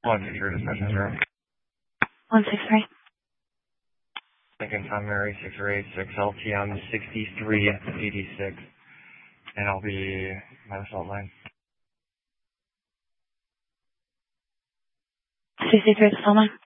163 discussion 0. 163. Lincoln Tom Mary 686 LTM 6386. And I'll be my assault line. 63 assault line.